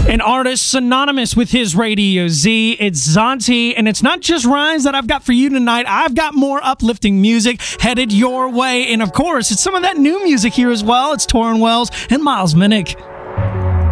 An artist synonymous with his Radio Z. It's Zonti, and it's not just rhymes that I've got for you tonight. I've got more uplifting music headed your way, and of course, it's some of that new music here as well. It's Torrin Wells and Miles Minnick.